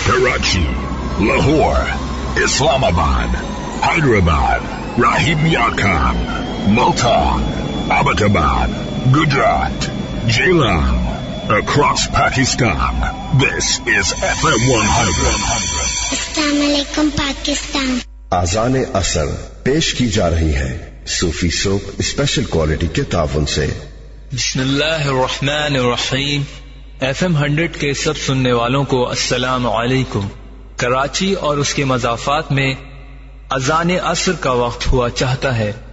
Karachi, Lahore, Islamabad, Hyderabad, Rahim Yarkhan, Multan, Abbottabad, Gujarat, Jailam, across Pakistan. This is FM 100. Assalamualaikum Pakistan. आज़ान असर पेश की जा रही है सूफी सोप स्पेशल क्वालिटी के ताउन से। बिस्मिल्लाहिर्रहमानिर्रहीम। FM 100 के सब सुनने वालों को अस्सलाम वालेकुम। कराची और उसके मज़ाफ़ात में अज़ान असर का वक्त हुआ चाहता है।